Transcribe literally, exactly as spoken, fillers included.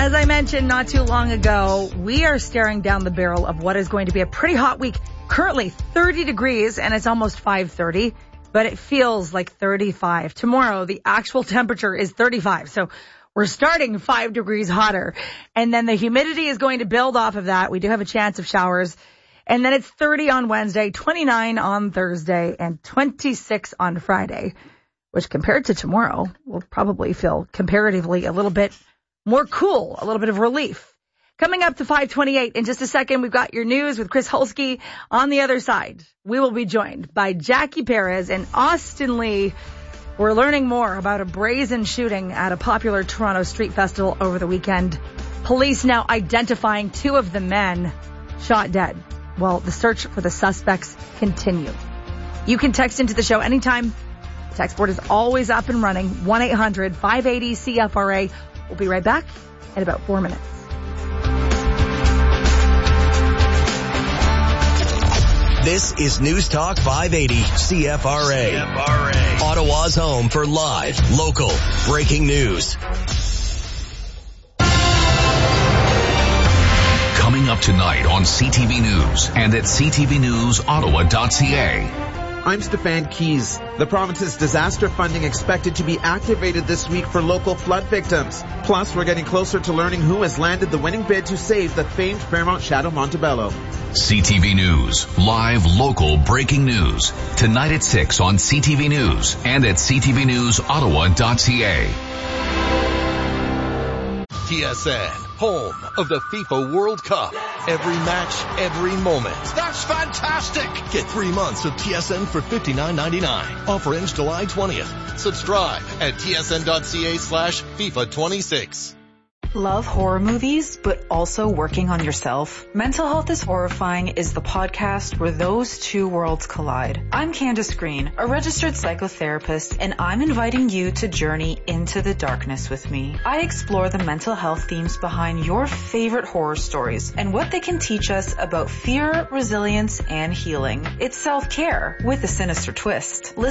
As I mentioned not too long ago, we are staring down the barrel of what is going to be a pretty hot week. Currently thirty degrees and it's almost five thirty, but it feels like thirty-five. Tomorrow, the actual temperature is thirty-five. So we're starting five degrees hotter. And then the humidity is going to build off of that. We do have a chance of showers. And then it's thirty on Wednesday, twenty-nine on Thursday, and twenty-six on Friday, which compared to tomorrow will probably feel comparatively a little bit more cool, a little bit of relief. Coming up to five twenty-eight in just a second, we've got your news with Chris Hulsky. On the other side, we will be joined by Jackie Perez and Austin Lee. We're learning more about a brazen shooting at a popular Toronto street festival over the weekend. Police now identifying two of the men shot dead. Well, the search for the suspects continue. You can text into the show anytime. The text board is always up and running. one eight hundred five eight zero C F R A. We'll be right back in about four minutes. This is News Talk five eighty C F R A. C F R A. Ottawa's home for live, local, breaking news. Coming up tonight on C T V News and at c t v news ottawa dot c a. I'm Stefan Keys. The province's disaster funding expected to be activated this week for local flood victims. Plus, we're getting closer to learning who has landed the winning bid to save the famed Fairmont Chateau Montebello. C T V News, live, local, breaking news. Tonight at six on C T V News and at c t v news ottawa dot c a. T S N, home of the FIFA World Cup. Every match, every moment. That's fantastic! Get three months of T S N for fifty-nine ninety-nine. Offer ends July twentieth. Subscribe at tsn.ca slash FIFA 26. Love horror movies, but also working on yourself? Mental Health is Horrifying is the podcast where those two worlds collide. I'm Candace Green, a registered psychotherapist, and I'm inviting you to journey into the darkness with me. I explore the mental health themes behind your favorite horror stories and what they can teach us about fear, resilience, and healing. It's self-care with a sinister twist. Listen